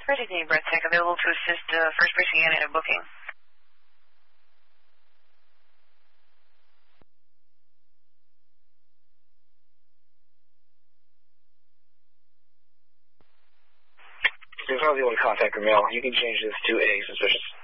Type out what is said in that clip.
Breathtaking Breath Tech, available to assist first person in a booking. If you want to contact Ramel, you can change this to a suspicious.